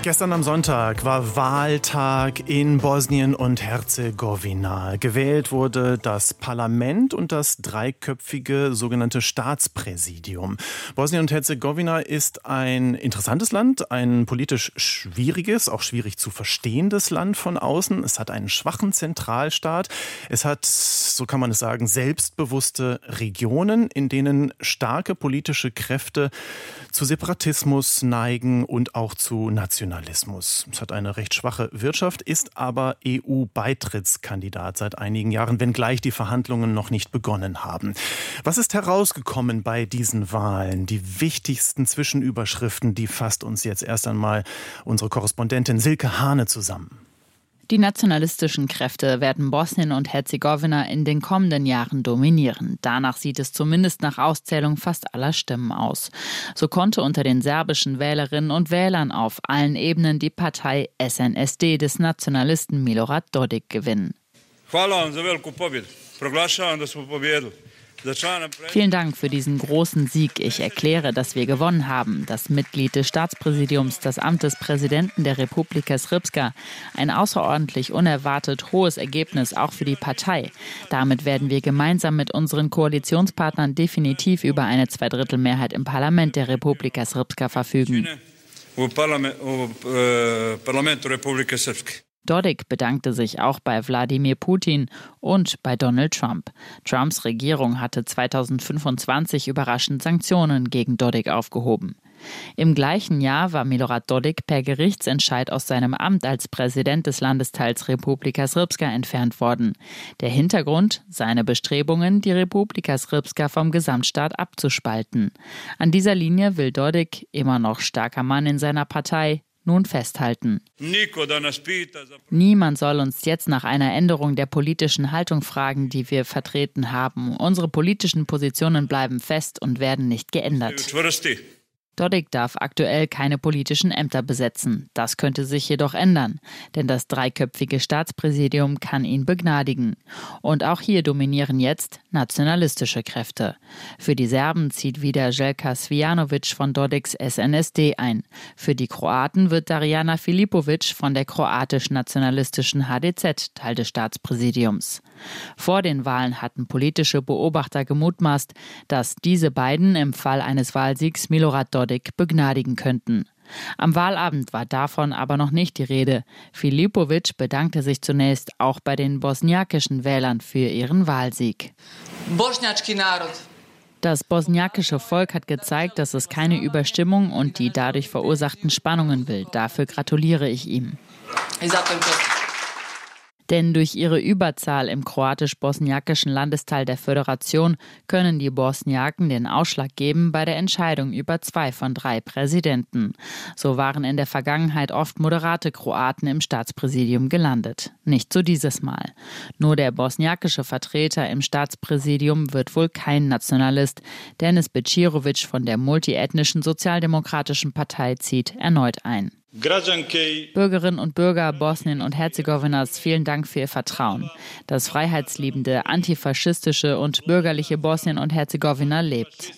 Gestern am Sonntag war Wahltag in Bosnien und Herzegowina. Gewählt wurde das Parlament und das dreiköpfige sogenannte Staatspräsidium. Bosnien und Herzegowina ist ein interessantes Land, ein politisch schwieriges, auch schwierig zu verstehendes Land von außen. Es hat einen schwachen Zentralstaat. Es hat, so kann man es sagen, selbstbewusste Regionen, in denen starke politische Kräfte zu Separatismus neigen und auch zu Nationalismus. Es hat eine recht schwache Wirtschaft, ist aber EU-Beitrittskandidat seit einigen Jahren, wenngleich die Verhandlungen noch nicht begonnen haben. Was ist herausgekommen bei diesen Wahlen? Die wichtigsten Zwischenüberschriften, die fasst uns jetzt erst einmal unsere Korrespondentin Silke Hane zusammen. Die nationalistischen Kräfte werden Bosnien und Herzegowina in den kommenden Jahren dominieren. Danach sieht es zumindest nach Auszählung fast aller Stimmen aus. So konnte unter den serbischen Wählerinnen und Wählern auf allen Ebenen die Partei SNSD des Nationalisten Milorad Dodik gewinnen. Vielen Dank für diesen großen Sieg. Ich erkläre, dass wir gewonnen haben. Das Mitglied des Staatspräsidiums, das Amt des Präsidenten der Republika Srpska. Ein außerordentlich unerwartet hohes Ergebnis auch für die Partei. Damit werden wir gemeinsam mit unseren Koalitionspartnern definitiv über eine Zweidrittelmehrheit im Parlament der Republika Srpska verfügen. Dodik bedankte sich auch bei Wladimir Putin und bei Donald Trump. Trumps Regierung hatte 2025 überraschend Sanktionen gegen Dodik aufgehoben. Im gleichen Jahr war Milorad Dodik per Gerichtsentscheid aus seinem Amt als Präsident des Landesteils Republika Srpska entfernt worden. Der Hintergrund? Seine Bestrebungen, die Republika Srpska vom Gesamtstaat abzuspalten. An dieser Linie will Dodik, immer noch starker Mann in seiner Partei, nun festhalten. Niemand soll uns jetzt nach einer Änderung der politischen Haltung fragen, die wir vertreten haben. Unsere politischen Positionen bleiben fest und werden nicht geändert. Dodik darf aktuell keine politischen Ämter besetzen. Das könnte sich jedoch ändern, denn das dreiköpfige Staatspräsidium kann ihn begnadigen. Und auch hier dominieren jetzt nationalistische Kräfte. Für die Serben zieht wieder Željka Cvijanović von Dodiks SNSD ein. Für die Kroaten wird Darijana Filipović von der kroatisch-nationalistischen HDZ Teil des Staatspräsidiums. Vor den Wahlen hatten politische Beobachter gemutmaßt, dass diese beiden im Fall eines Wahlsiegs Milorad Dodik begnadigen könnten. Am Wahlabend war davon aber noch nicht die Rede. Filipović bedankte sich zunächst auch bei den bosniakischen Wählern für ihren Wahlsieg. Das bosniakische Volk hat gezeigt, dass es keine Überstimmung und die dadurch verursachten Spannungen will. Dafür gratuliere ich ihm. Denn durch ihre Überzahl im kroatisch-bosniakischen Landesteil der Föderation können die Bosniaken den Ausschlag geben bei der Entscheidung über 2 von 3 Präsidenten. So waren in der Vergangenheit oft moderate Kroaten im Staatspräsidium gelandet. Nicht so dieses Mal. Nur der bosniakische Vertreter im Staatspräsidium wird wohl kein Nationalist. Denis Bećirović von der multiethnischen Sozialdemokratischen Partei zieht erneut ein. Bürgerinnen und Bürger Bosnien und Herzegowinas, vielen Dank für Ihr Vertrauen. Das freiheitsliebende, antifaschistische und bürgerliche Bosnien und Herzegowina lebt.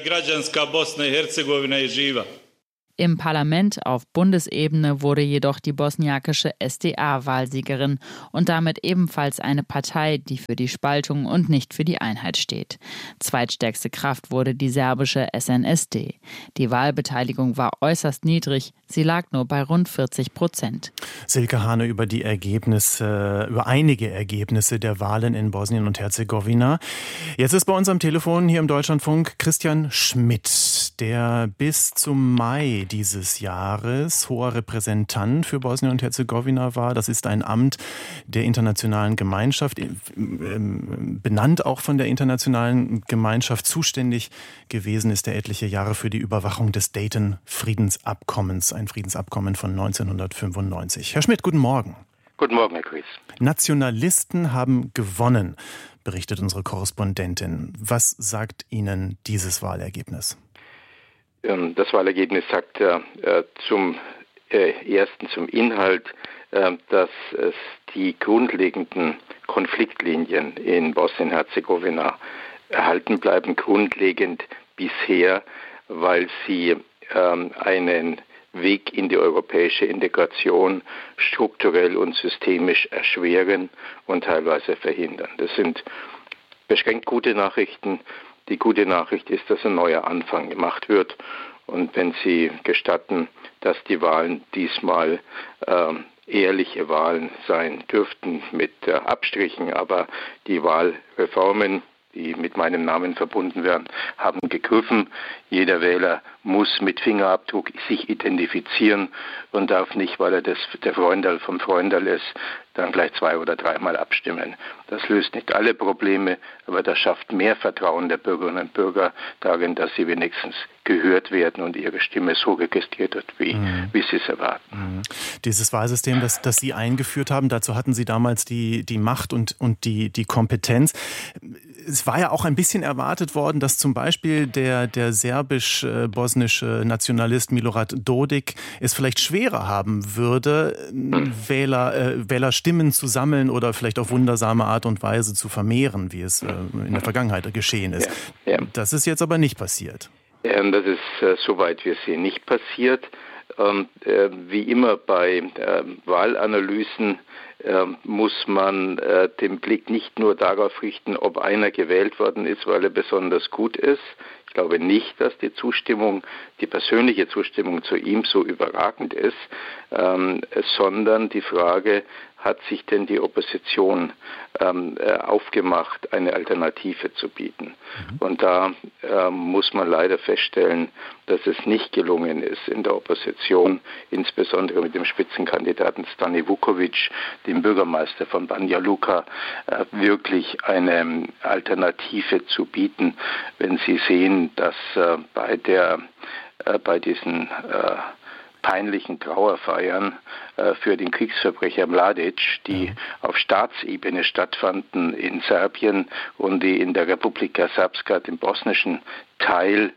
Im Parlament auf Bundesebene wurde jedoch die bosniakische SDA Wahlsiegerin und damit ebenfalls eine Partei, die für die Spaltung und nicht für die Einheit steht. Zweitstärkste Kraft wurde die serbische SNSD. Die Wahlbeteiligung war äußerst niedrig, sie lag nur bei rund 40%. Silke Hane über einige Ergebnisse der Wahlen in Bosnien und Herzegowina. Jetzt ist bei uns am Telefon hier im Deutschlandfunk Christian Schmidt, der bis zum Mai dieses Jahres hoher Repräsentant für Bosnien und Herzegowina war. Das ist ein Amt der internationalen Gemeinschaft, benannt auch von der internationalen Gemeinschaft. Zuständig gewesen ist er etliche Jahre für die Überwachung des Dayton-Friedensabkommens, ein Friedensabkommen von 1995. Herr Schmidt, guten Morgen. Guten Morgen, Herr Grüß. Nationalisten haben gewonnen, berichtet unsere Korrespondentin. Was sagt Ihnen dieses Wahlergebnis? Das Wahlergebnis sagt zum Inhalt, dass es die grundlegenden Konfliktlinien in Bosnien-Herzegowina erhalten bleiben, grundlegend bisher, weil sie einen Weg in die europäische Integration strukturell und systemisch erschweren und teilweise verhindern. Das sind beschränkt gute Nachrichten. Die gute Nachricht ist, dass ein neuer Anfang gemacht wird. Und wenn Sie gestatten, dass die Wahlen diesmal ehrliche Wahlen sein dürften mit Abstrichen, aber die Wahlreformen, die mit meinem Namen verbunden werden, haben gegriffen. Jeder Wähler muss mit Fingerabdruck sich identifizieren und darf nicht, weil er der Freundal vom Freundal ist, dann gleich 2- oder 3-mal abstimmen. Das löst nicht alle Probleme, aber das schafft mehr Vertrauen der Bürgerinnen und Bürger darin, dass sie wenigstens gehört werden und ihre Stimme so registriert wird, wie sie es erwarten. Dieses Wahlsystem, das Sie eingeführt haben, dazu hatten Sie damals die Macht und die Kompetenz. Es war ja auch ein bisschen erwartet worden, dass zum Beispiel der serbisch-bosnische Nationalist Milorad Dodik es vielleicht schwerer haben würde, Wählerstimmen zu sammeln oder vielleicht auf wundersame Art und Weise zu vermehren, wie es in der Vergangenheit geschehen ist. Ja. Das ist jetzt aber nicht passiert. Das ist, soweit wir sehen, nicht passiert. Wie immer bei Wahlanalysen muss man den Blick nicht nur darauf richten, ob einer gewählt worden ist, weil er besonders gut ist. Ich glaube nicht, dass die persönliche Zustimmung zu ihm so überragend ist, sondern die Frage, hat sich denn die Opposition aufgemacht, eine Alternative zu bieten. Und da muss man leider feststellen, dass es nicht gelungen ist, in der Opposition, insbesondere mit dem Spitzenkandidaten Stani Vukovic, dem Bürgermeister von Banja Luka, wirklich eine Alternative zu bieten. Wenn Sie sehen, dass bei diesen peinlichen Trauerfeiern für den Kriegsverbrecher Mladic, die auf Staatsebene stattfanden in Serbien und die in der Republika Srpska, dem bosnischen Teil,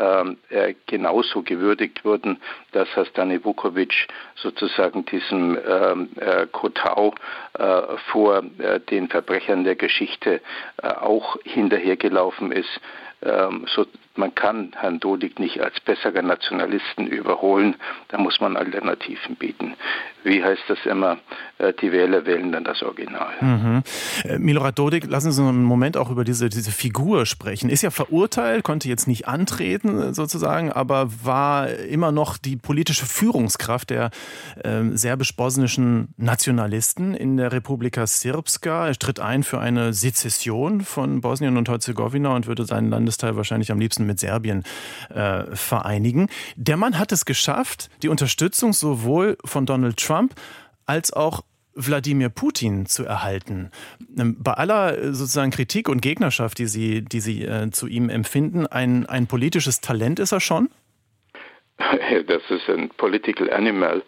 genauso gewürdigt wurden, dass Stani Vukovic sozusagen diesem Kotau vor den Verbrechern der Geschichte auch hinterhergelaufen ist. Man kann Herrn Dodik nicht als besseren Nationalisten überholen, da muss man Alternativen bieten. Wie heißt das immer? Die Wähler wählen dann das Original. Milorad Dodik, lassen Sie uns einen Moment auch über diese Figur sprechen. Ist ja verurteilt, konnte jetzt nicht antreten sozusagen, aber war immer noch die politische Führungskraft der serbisch-bosnischen Nationalisten in der Republika Srpska. Er tritt ein für eine Sezession von Bosnien und Herzegowina und würde seinen Landesteil wahrscheinlich am liebsten mit Serbien vereinigen. Der Mann hat es geschafft, die Unterstützung sowohl von Donald Trump als auch Wladimir Putin zu erhalten. Bei aller sozusagen Kritik und Gegnerschaft, die Sie zu ihm empfinden, ein politisches Talent ist er schon? Das ist ein Political Animal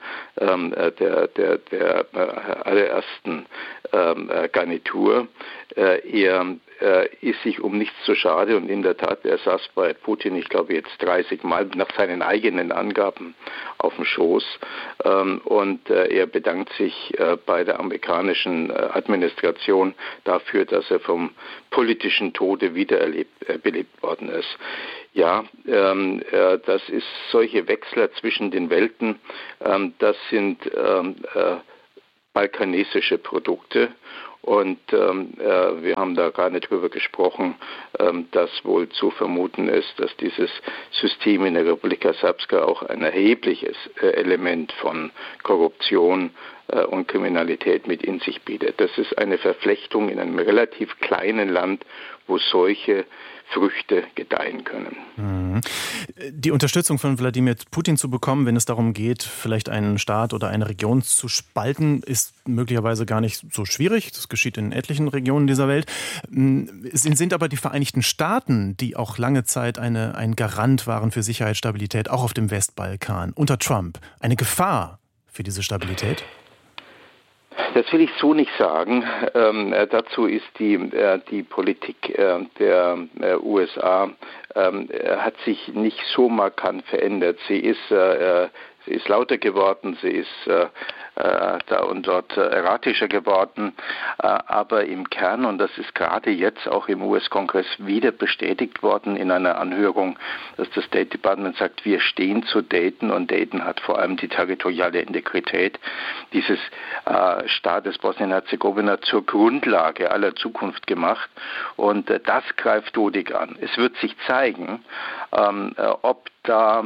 der allerersten Garnitur. Er ist sich um nichts zu schade und in der Tat, er saß bei Putin, ich glaube jetzt 30 Mal nach seinen eigenen Angaben auf dem Schoß und er bedankt sich bei der amerikanischen Administration dafür, dass er vom politischen Tode wiederbelebt worden ist. Ja, das ist solche Wechsler zwischen den Welten, das sind balkanesische Produkte. Und wir haben da gar nicht drüber gesprochen, dass wohl zu vermuten ist, dass dieses System in der Republika Srpska auch ein erhebliches Element von Korruption und Kriminalität mit in sich bietet. Das ist eine Verflechtung in einem relativ kleinen Land, wo solche Früchte gedeihen können. Die Unterstützung von Wladimir Putin zu bekommen, wenn es darum geht, vielleicht einen Staat oder eine Region zu spalten, ist möglicherweise gar nicht so schwierig. Das geschieht in etlichen Regionen dieser Welt. Sind aber die Vereinigten Staaten, die auch lange Zeit ein Garant waren für Sicherheitsstabilität, auch auf dem Westbalkan, unter Trump, eine Gefahr für diese Stabilität? Das will ich so nicht sagen. Dazu ist die Politik der USA hat sich nicht so markant verändert. Sie ist Sie ist lauter geworden, sie ist da und dort erratischer geworden, aber im Kern, und das ist gerade jetzt auch im US-Kongress wieder bestätigt worden in einer Anhörung, dass das State Department sagt, wir stehen zu Dayton, und Dayton hat vor allem die territoriale Integrität dieses Staates Bosnien-Herzegowina zur Grundlage aller Zukunft gemacht, und das greift Dodik an. Es wird sich zeigen, ob da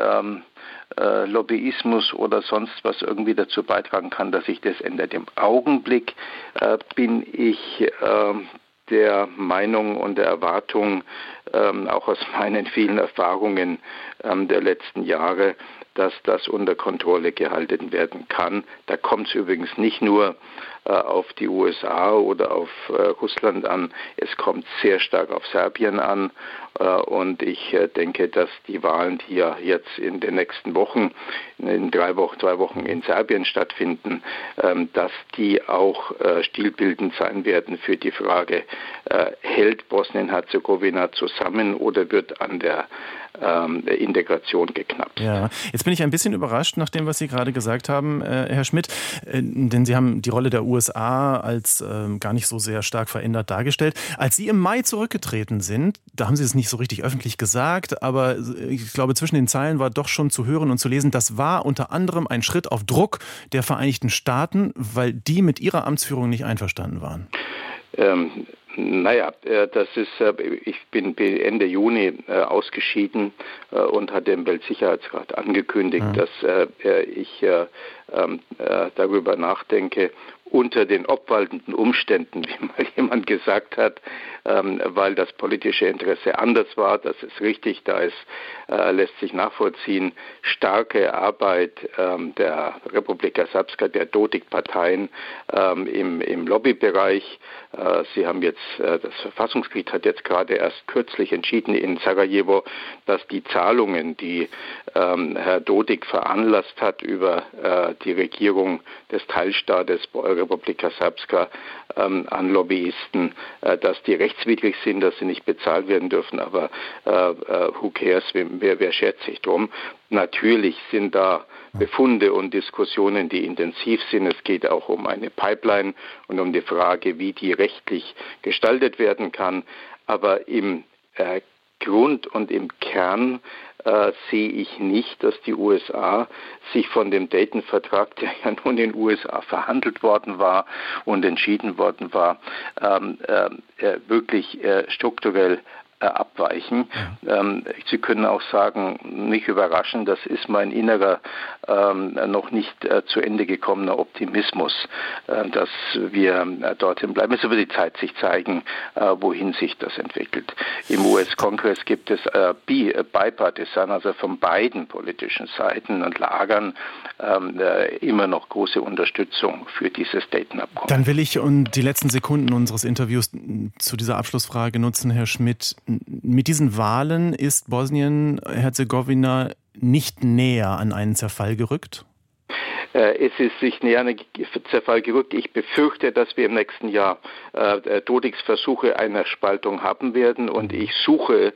Lobbyismus oder sonst was irgendwie dazu beitragen kann, dass sich das ändert. Im Augenblick bin ich der Meinung und der Erwartung, auch aus meinen vielen Erfahrungen der letzten Jahre, dass das unter Kontrolle gehalten werden kann. Da kommt es übrigens nicht nur auf die USA oder auf Russland an, es kommt sehr stark auf Serbien an, und ich denke, dass die Wahlen, die ja jetzt in den nächsten Wochen, in 2 Wochen in Serbien stattfinden, dass die auch stilbildend sein werden für die Frage, hält Bosnien-Herzegowina zusammen oder wird an der Integration geknappt. Ja, jetzt bin ich ein bisschen überrascht nach dem, was Sie gerade gesagt haben, Herr Schmidt, denn Sie haben die Rolle der USA als gar nicht so sehr stark verändert dargestellt. Als Sie im Mai zurückgetreten sind, da haben Sie es nicht so richtig öffentlich gesagt, aber ich glaube, zwischen den Zeilen war doch schon zu hören und zu lesen, das war unter anderem ein Schritt auf Druck der Vereinigten Staaten, weil die mit ihrer Amtsführung nicht einverstanden waren. Das ist, ich bin Ende Juni ausgeschieden und hatte im Weltsicherheitsrat angekündigt, dass ich darüber nachdenke, unter den obwaltenden Umständen, wie mal jemand gesagt hat, weil das politische Interesse anders war. Das ist richtig, da ist, lässt sich nachvollziehen, starke Arbeit der Republika Srpska, der Dodik-Parteien im Lobbybereich. Sie haben jetzt, das Verfassungsgericht hat jetzt gerade erst kürzlich entschieden in Sarajevo, dass die Zahlungen, die Herr Dodik veranlasst hat über die Regierung des Teilstaates Republika Srpska an Lobbyisten, dass die rechtswidrig sind, dass sie nicht bezahlt werden dürfen, aber who cares, wer schert sich drum? Natürlich sind da Befunde und Diskussionen, die intensiv sind. Es geht auch um eine Pipeline und um die Frage, wie die rechtlich gestaltet werden kann. Aber im Grund und im Kern sehe ich nicht, dass die USA sich von dem Dayton-Vertrag, der ja nun in den USA verhandelt worden war und entschieden worden war, wirklich strukturell abweichen. Sie können auch sagen, nicht überraschen, das ist mein innerer, noch nicht zu Ende gekommener Optimismus, dass wir dorthin bleiben. Es wird die Zeit sich zeigen, wohin sich das entwickelt. Im US-Kongress gibt es bipartisan, also von beiden politischen Seiten und Lagern, immer noch große Unterstützung für dieses Dayton-Abkommen. Dann will ich die letzten Sekunden unseres Interviews zu dieser Abschlussfrage nutzen, Herr Schmidt. Mit diesen Wahlen ist Bosnien-Herzegowina nicht näher an einen Zerfall gerückt? Es ist sich näher an einen Zerfall gerückt. Ich befürchte, dass wir im nächsten Jahr Dodiks Versuche einer Spaltung haben werden, und ich suche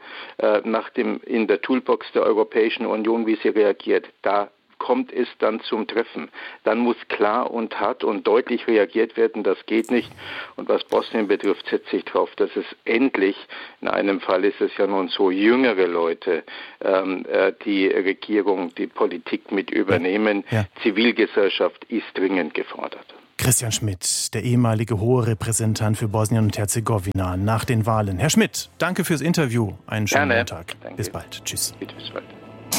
in der Toolbox der Europäischen Union, wie sie reagiert. Da kommt es dann zum Treffen. Dann muss klar und hart und deutlich reagiert werden, das geht nicht. Und was Bosnien betrifft, setze ich darauf, dass es endlich, in einem Fall ist es ja nun so, jüngere Leute die Regierung, die Politik mit übernehmen. Ja. Zivilgesellschaft ist dringend gefordert. Christian Schmidt, der ehemalige hohe Repräsentant für Bosnien und Herzegowina nach den Wahlen. Herr Schmidt, danke fürs Interview. Einen schönen Montag. Danke. Bis bald. Tschüss. Bitte, bis bald.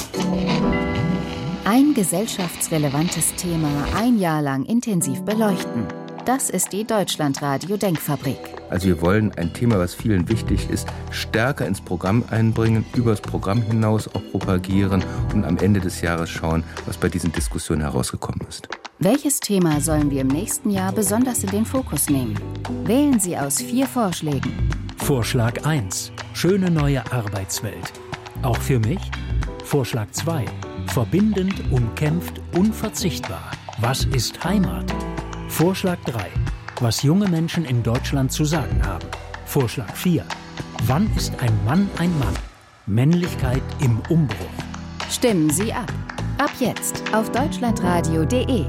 Ein gesellschaftsrelevantes Thema ein Jahr lang intensiv beleuchten. Das ist die Deutschlandradio Denkfabrik. Also wir wollen ein Thema, was vielen wichtig ist, stärker ins Programm einbringen, über das Programm hinaus auch propagieren und am Ende des Jahres schauen, was bei diesen Diskussionen herausgekommen ist. Welches Thema sollen wir im nächsten Jahr besonders in den Fokus nehmen? Wählen Sie aus 4 Vorschlägen. Vorschlag 1. Schöne neue Arbeitswelt. Auch für mich? Vorschlag 2. Verbindend, umkämpft, unverzichtbar. Was ist Heimat? Vorschlag 3. Was junge Menschen in Deutschland zu sagen haben. Vorschlag 4. Wann ist ein Mann ein Mann? Männlichkeit im Umbruch. Stimmen Sie ab. Ab jetzt auf deutschlandradio.de.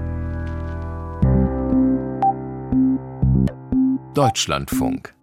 Deutschlandfunk.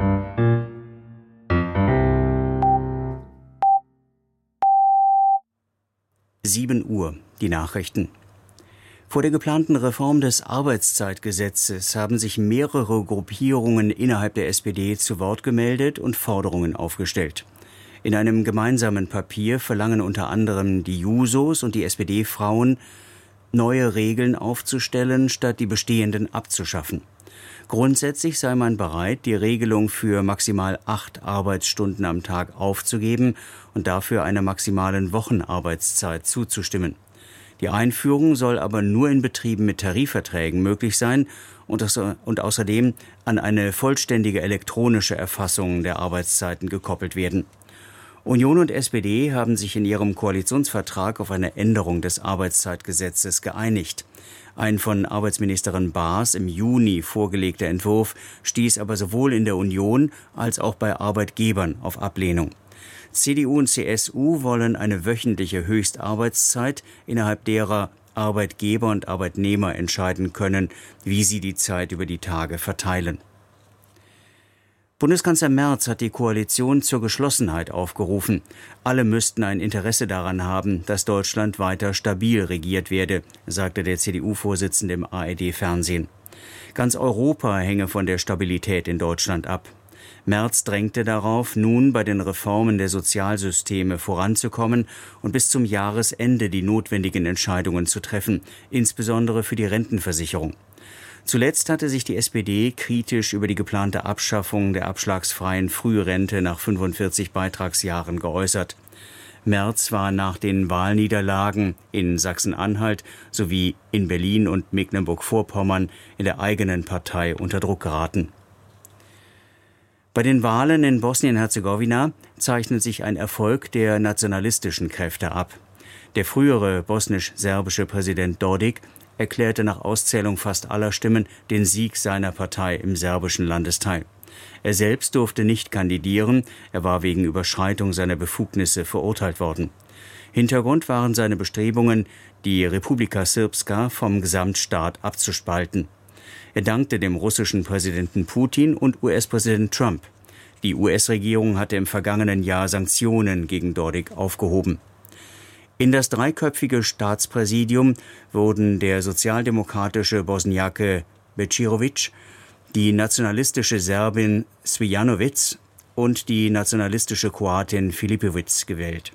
Uhr, die Nachrichten. Vor der geplanten Reform des Arbeitszeitgesetzes haben sich mehrere Gruppierungen innerhalb der SPD zu Wort gemeldet und Forderungen aufgestellt. In einem gemeinsamen Papier verlangen unter anderem die Jusos und die SPD-Frauen, neue Regeln aufzustellen, statt die bestehenden abzuschaffen. Grundsätzlich sei man bereit, die Regelung für maximal 8 Arbeitsstunden am Tag aufzugeben und dafür einer maximalen Wochenarbeitszeit zuzustimmen. Die Einführung soll aber nur in Betrieben mit Tarifverträgen möglich sein und außerdem an eine vollständige elektronische Erfassung der Arbeitszeiten gekoppelt werden. Union und SPD haben sich in ihrem Koalitionsvertrag auf eine Änderung des Arbeitszeitgesetzes geeinigt. Ein von Arbeitsministerin Baas im Juni vorgelegter Entwurf stieß aber sowohl in der Union als auch bei Arbeitgebern auf Ablehnung. CDU und CSU wollen eine wöchentliche Höchstarbeitszeit, innerhalb derer Arbeitgeber und Arbeitnehmer entscheiden können, wie sie die Zeit über die Tage verteilen. Bundeskanzler Merz hat die Koalition zur Geschlossenheit aufgerufen. Alle müssten ein Interesse daran haben, dass Deutschland weiter stabil regiert werde, sagte der CDU-Vorsitzende im ARD-Fernsehen. Ganz Europa hänge von der Stabilität in Deutschland ab. Merz drängte darauf, nun bei den Reformen der Sozialsysteme voranzukommen und bis zum Jahresende die notwendigen Entscheidungen zu treffen, insbesondere für die Rentenversicherung. Zuletzt hatte sich die SPD kritisch über die geplante Abschaffung der abschlagsfreien Frührente nach 45 Beitragsjahren geäußert. Merz war nach den Wahlniederlagen in Sachsen-Anhalt sowie in Berlin und Mecklenburg-Vorpommern in der eigenen Partei unter Druck geraten. Bei den Wahlen in Bosnien-Herzegowina zeichnet sich ein Erfolg der nationalistischen Kräfte ab. Der frühere bosnisch-serbische Präsident Dodik erklärte nach Auszählung fast aller Stimmen den Sieg seiner Partei im serbischen Landesteil. Er selbst durfte nicht kandidieren, er war wegen Überschreitung seiner Befugnisse verurteilt worden. Hintergrund waren seine Bestrebungen, die Republika Srpska vom Gesamtstaat abzuspalten. Er dankte dem russischen Präsidenten Putin und US-Präsident Trump. Die US-Regierung hatte im vergangenen Jahr Sanktionen gegen Dodik aufgehoben. In das dreiköpfige Staatspräsidium wurden der sozialdemokratische Bosniake Bečirović, die nationalistische Serbin Cvijanović und die nationalistische Kroatin Filipović gewählt.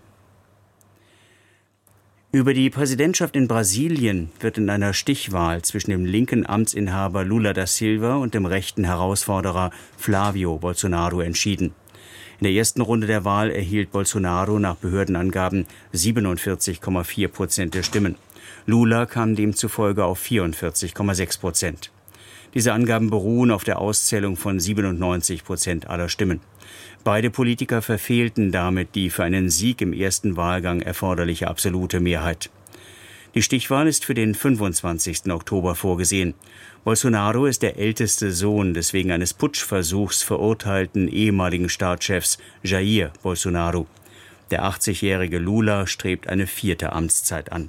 Über die Präsidentschaft in Brasilien wird in einer Stichwahl zwischen dem linken Amtsinhaber Lula da Silva und dem rechten Herausforderer Flávio Bolsonaro entschieden. In der ersten Runde der Wahl erhielt Bolsonaro nach Behördenangaben 47,4% der Stimmen. Lula kam demzufolge auf 44,6%. Diese Angaben beruhen auf der Auszählung von 97% aller Stimmen. Beide Politiker verfehlten damit die für einen Sieg im ersten Wahlgang erforderliche absolute Mehrheit. Die Stichwahl ist für den 25. Oktober vorgesehen. Bolsonaro ist der älteste Sohn des wegen eines Putschversuchs verurteilten ehemaligen Staatschefs Jair Bolsonaro. Der 80-jährige Lula strebt eine 4. Amtszeit an.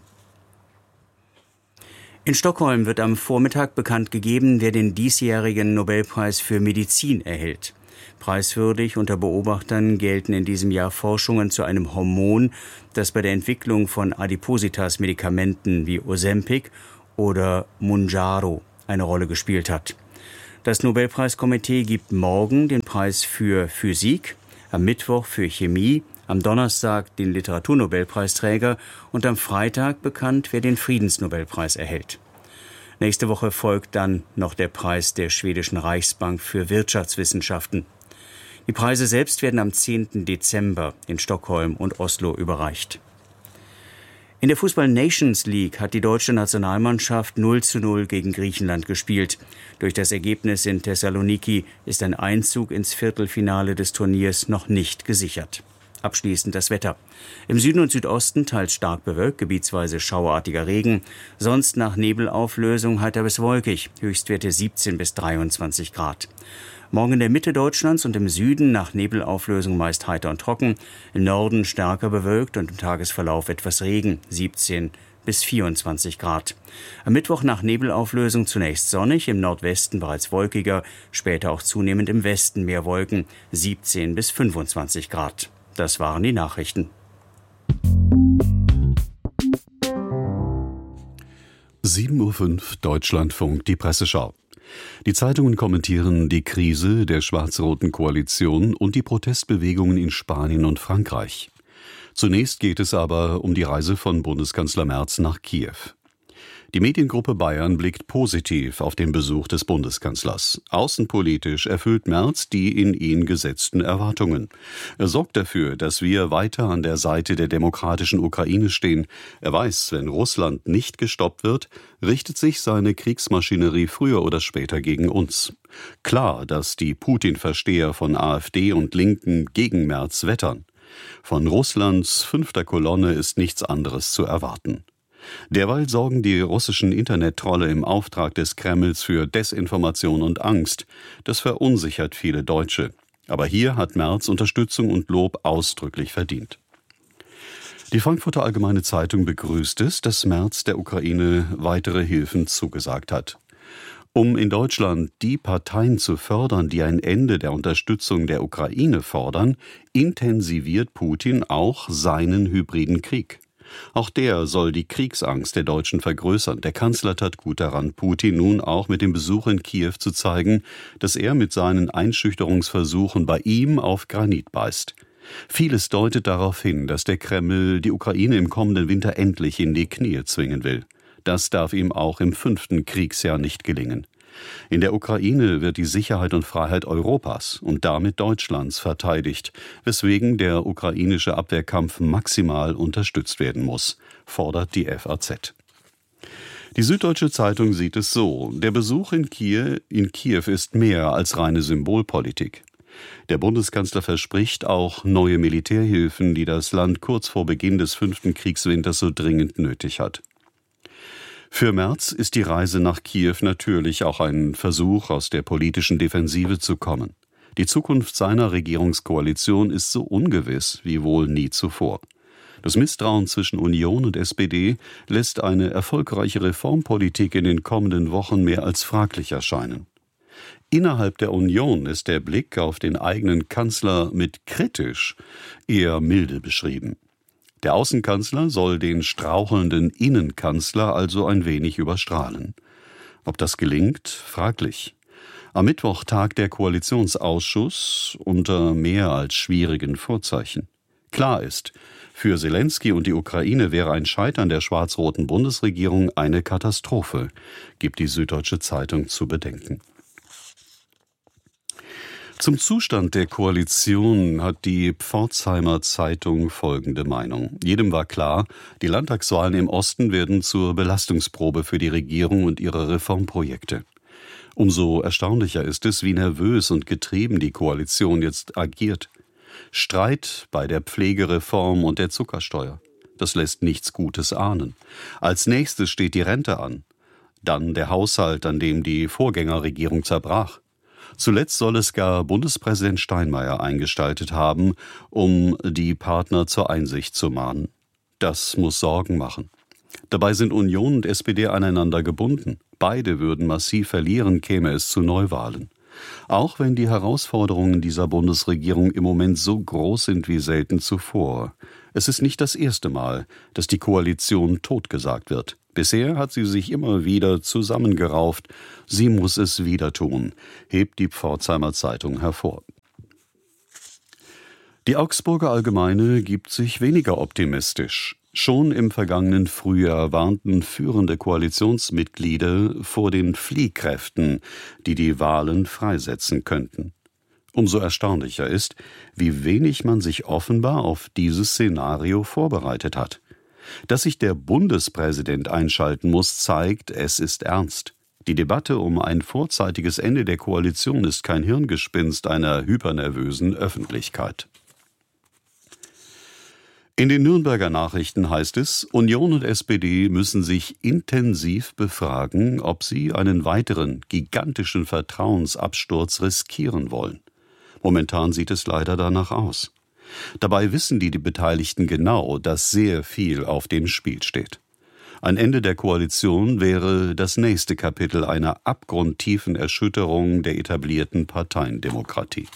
In Stockholm wird am Vormittag bekannt gegeben, wer den diesjährigen Nobelpreis für Medizin erhält. Preiswürdig unter Beobachtern gelten in diesem Jahr Forschungen zu einem Hormon, das bei der Entwicklung von Adipositas-Medikamenten wie Ozempic oder Mounjaro eine Rolle gespielt hat. Das Nobelpreiskomitee gibt morgen den Preis für Physik, am Mittwoch für Chemie, am Donnerstag den Literaturnobelpreisträger und am Freitag bekannt, wer den Friedensnobelpreis erhält. Nächste Woche folgt dann noch der Preis der schwedischen Reichsbank für Wirtschaftswissenschaften. Die Preise selbst werden am 10. Dezember in Stockholm und Oslo überreicht. In der Fußball-Nations League hat die deutsche Nationalmannschaft 0:0 gegen Griechenland gespielt. Durch das Ergebnis in Thessaloniki ist ein Einzug ins Viertelfinale des Turniers noch nicht gesichert. Abschließend das Wetter. Im Süden und Südosten teils stark bewölkt, gebietsweise schauerartiger Regen. Sonst nach Nebelauflösung heiter bis wolkig, Höchstwerte 17 bis 23 Grad. Morgen in der Mitte Deutschlands und im Süden nach Nebelauflösung meist heiter und trocken, im Norden stärker bewölkt und im Tagesverlauf etwas Regen, 17 bis 24 Grad. Am Mittwoch nach Nebelauflösung zunächst sonnig, im Nordwesten bereits wolkiger, später auch zunehmend im Westen mehr Wolken, 17 bis 25 Grad. Das waren die Nachrichten. 7:05 Uhr Deutschlandfunk, die Presseschau. Die Zeitungen kommentieren die Krise der schwarz-roten Koalition und die Protestbewegungen in Spanien und Frankreich. Zunächst geht es aber um die Reise von Bundeskanzler Merz nach Kiew. Die Mediengruppe Bayern blickt positiv auf den Besuch des Bundeskanzlers. Außenpolitisch erfüllt Merz die in ihn gesetzten Erwartungen. Er sorgt dafür, dass wir weiter an der Seite der demokratischen Ukraine stehen. Er weiß, wenn Russland nicht gestoppt wird, richtet sich seine Kriegsmaschinerie früher oder später gegen uns. Klar, dass die Putin-Versteher von AfD und Linken gegen Merz wettern. Von Russlands 5. Kolonne ist nichts anderes zu erwarten. Derweil sorgen die russischen Internettrolle im Auftrag des Kremls für Desinformation und Angst. Das verunsichert viele Deutsche. Aber hier hat Merz Unterstützung und Lob ausdrücklich verdient. Die Frankfurter Allgemeine Zeitung begrüßt es, dass Merz der Ukraine weitere Hilfen zugesagt hat. Um in Deutschland die Parteien zu fördern, die ein Ende der Unterstützung der Ukraine fordern, intensiviert Putin auch seinen hybriden Krieg. Auch der soll die Kriegsangst der Deutschen vergrößern. Der Kanzler tat gut daran, Putin nun auch mit dem Besuch in Kiew zu zeigen, dass er mit seinen Einschüchterungsversuchen bei ihm auf Granit beißt. Vieles deutet darauf hin, dass der Kreml die Ukraine im kommenden Winter endlich in die Knie zwingen will. Das darf ihm auch im 5. Kriegsjahr nicht gelingen. In der Ukraine wird die Sicherheit und Freiheit Europas und damit Deutschlands verteidigt, weswegen der ukrainische Abwehrkampf maximal unterstützt werden muss, fordert die FAZ. Die Süddeutsche Zeitung sieht es so: Der Besuch in Kiew ist mehr als reine Symbolpolitik. Der Bundeskanzler verspricht auch neue Militärhilfen, die das Land kurz vor Beginn des 5. Kriegswinters so dringend nötig hat. Für Merz ist die Reise nach Kiew natürlich auch ein Versuch, aus der politischen Defensive zu kommen. Die Zukunft seiner Regierungskoalition ist so ungewiss wie wohl nie zuvor. Das Misstrauen zwischen Union und SPD lässt eine erfolgreiche Reformpolitik in den kommenden Wochen mehr als fraglich erscheinen. Innerhalb der Union ist der Blick auf den eigenen Kanzler mit kritisch eher milde beschrieben. Der Außenkanzler soll den strauchelnden Innenkanzler also ein wenig überstrahlen. Ob das gelingt, fraglich. Am Mittwoch tagt der Koalitionsausschuss unter mehr als schwierigen Vorzeichen. Klar ist, für Selenskyj und die Ukraine wäre ein Scheitern der schwarz-roten Bundesregierung eine Katastrophe, gibt die Süddeutsche Zeitung zu bedenken. Zum Zustand der Koalition hat die Pforzheimer Zeitung folgende Meinung. Jedem war klar, die Landtagswahlen im Osten werden zur Belastungsprobe für die Regierung und ihre Reformprojekte. Umso erstaunlicher ist es, wie nervös und getrieben die Koalition jetzt agiert. Streit bei der Pflegereform und der Zuckersteuer. Das lässt nichts Gutes ahnen. Als nächstes steht die Rente an. Dann der Haushalt, an dem die Vorgängerregierung zerbrach. Zuletzt soll es gar Bundespräsident Steinmeier eingestaltet haben, um die Partner zur Einsicht zu mahnen. Das muss Sorgen machen. Dabei sind Union und SPD aneinander gebunden. Beide würden massiv verlieren, käme es zu Neuwahlen. Auch wenn die Herausforderungen dieser Bundesregierung im Moment so groß sind wie selten zuvor. Es ist nicht das erste Mal, dass die Koalition totgesagt wird. Bisher hat sie sich immer wieder zusammengerauft. Sie muss es wieder tun, hebt die Pforzheimer Zeitung hervor. Die Augsburger Allgemeine gibt sich weniger optimistisch. Schon im vergangenen Frühjahr warnten führende Koalitionsmitglieder vor den Fliehkräften, die die Wahlen freisetzen könnten. Umso erstaunlicher ist, wie wenig man sich offenbar auf dieses Szenario vorbereitet hat. Dass sich der Bundespräsident einschalten muss, zeigt, es ist ernst. Die Debatte um ein vorzeitiges Ende der Koalition ist kein Hirngespinst einer hypernervösen Öffentlichkeit. In den Nürnberger Nachrichten heißt es, Union und SPD müssen sich intensiv befragen, ob sie einen weiteren gigantischen Vertrauensabsturz riskieren wollen. Momentan sieht es leider danach aus. Dabei wissen die Beteiligten genau, dass sehr viel auf dem Spiel steht. Ein Ende der Koalition wäre das nächste Kapitel einer abgrundtiefen Erschütterung der etablierten Parteiendemokratie.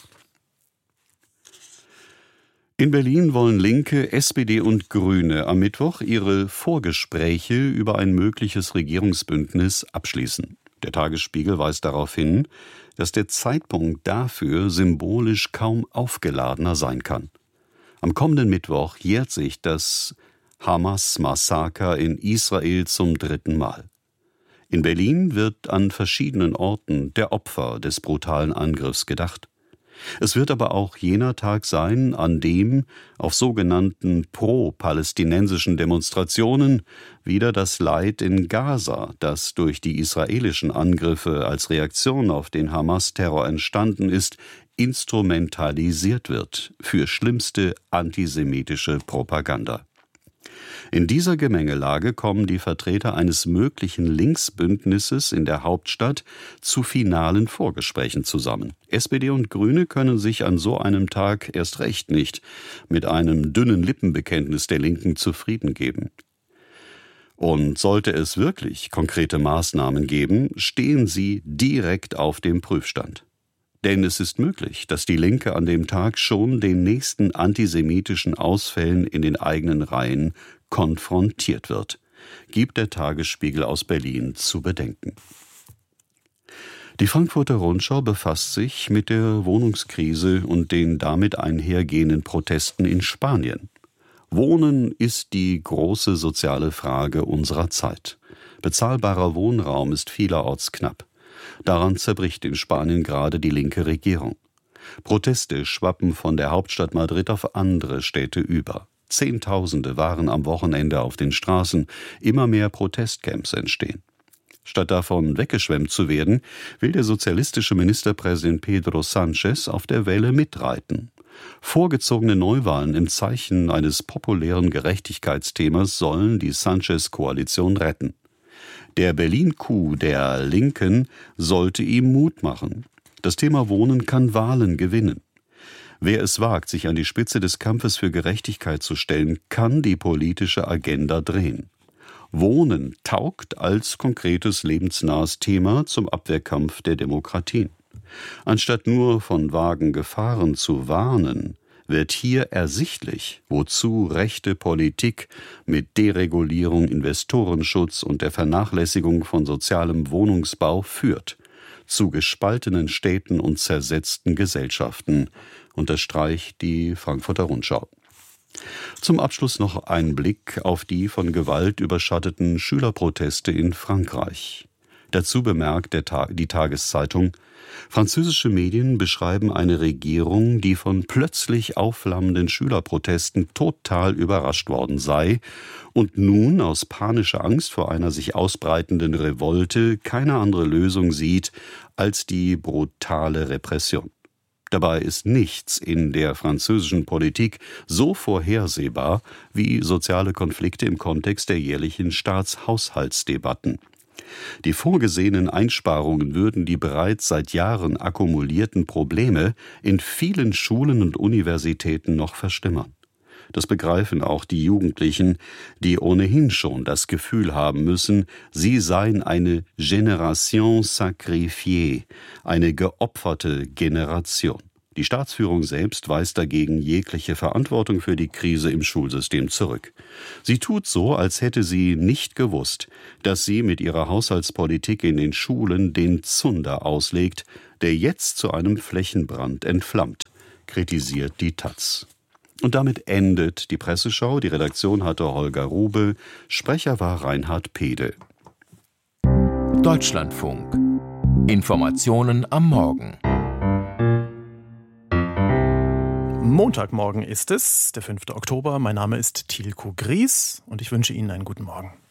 In Berlin wollen Linke, SPD und Grüne am Mittwoch ihre Vorgespräche über ein mögliches Regierungsbündnis abschließen. Der Tagesspiegel weist darauf hin, dass der Zeitpunkt dafür symbolisch kaum aufgeladener sein kann. Am kommenden Mittwoch jährt sich das Hamas-Massaker in Israel zum 3. Mal. In Berlin wird an verschiedenen Orten der Opfer des brutalen Angriffs gedacht. Es wird aber auch jener Tag sein, an dem auf sogenannten pro-palästinensischen Demonstrationen wieder das Leid in Gaza, das durch die israelischen Angriffe als Reaktion auf den Hamas-Terror entstanden ist, instrumentalisiert wird für schlimmste antisemitische Propaganda. In dieser Gemengelage kommen die Vertreter eines möglichen Linksbündnisses in der Hauptstadt zu finalen Vorgesprächen zusammen. SPD und Grüne können sich an so einem Tag erst recht nicht mit einem dünnen Lippenbekenntnis der Linken zufrieden geben. Und sollte es wirklich konkrete Maßnahmen geben, stehen sie direkt auf dem Prüfstand. Denn es ist möglich, dass die Linke an dem Tag schon den nächsten antisemitischen Ausfällen in den eigenen Reihen konfrontiert wird, gibt der Tagesspiegel aus Berlin zu bedenken. Die Frankfurter Rundschau befasst sich mit der Wohnungskrise und den damit einhergehenden Protesten in Spanien. Wohnen ist die große soziale Frage unserer Zeit. Bezahlbarer Wohnraum ist vielerorts knapp. Daran zerbricht in Spanien gerade die linke Regierung. Proteste schwappen von der Hauptstadt Madrid auf andere Städte über. Zehntausende waren am Wochenende auf den Straßen, immer mehr Protestcamps entstehen. Statt davon weggeschwemmt zu werden, will der sozialistische Ministerpräsident Pedro Sánchez auf der Welle mitreiten. Vorgezogene Neuwahlen im Zeichen eines populären Gerechtigkeitsthemas sollen die Sánchez-Koalition retten. Der Berlin-Coup der Linken sollte ihm Mut machen. Das Thema Wohnen kann Wahlen gewinnen. Wer es wagt, sich an die Spitze des Kampfes für Gerechtigkeit zu stellen, kann die politische Agenda drehen. Wohnen taugt als konkretes lebensnahes Thema zum Abwehrkampf der Demokratien. Anstatt nur von vagen Gefahren zu warnen, wird hier ersichtlich, wozu rechte Politik mit Deregulierung, Investorenschutz und der Vernachlässigung von sozialem Wohnungsbau führt. Zu gespaltenen Städten und zersetzten Gesellschaften, unterstreicht die Frankfurter Rundschau. Zum Abschluss noch ein Blick auf die von Gewalt überschatteten Schülerproteste in Frankreich. Dazu bemerkt die Tageszeitung, französische Medien beschreiben eine Regierung, die von plötzlich aufflammenden Schülerprotesten total überrascht worden sei und nun aus panischer Angst vor einer sich ausbreitenden Revolte keine andere Lösung sieht als die brutale Repression. Dabei ist nichts in der französischen Politik so vorhersehbar wie soziale Konflikte im Kontext der jährlichen Staatshaushaltsdebatten. Die vorgesehenen Einsparungen würden die bereits seit Jahren akkumulierten Probleme in vielen Schulen und Universitäten noch verschlimmern. Das begreifen auch die Jugendlichen, die ohnehin schon das Gefühl haben müssen, sie seien eine Génération sacrifiée, eine geopferte Generation. Die Staatsführung selbst weist dagegen jegliche Verantwortung für die Krise im Schulsystem zurück. Sie tut so, als hätte sie nicht gewusst, dass sie mit ihrer Haushaltspolitik in den Schulen den Zunder auslegt, der jetzt zu einem Flächenbrand entflammt, kritisiert die taz. Und damit endet die Presseschau. Die Redaktion hatte Holger Rube, Sprecher war Reinhard Pede. Deutschlandfunk. Informationen am Morgen. Montagmorgen ist es, der 5. Oktober. Mein Name ist Thielko Gries und ich wünsche Ihnen einen guten Morgen.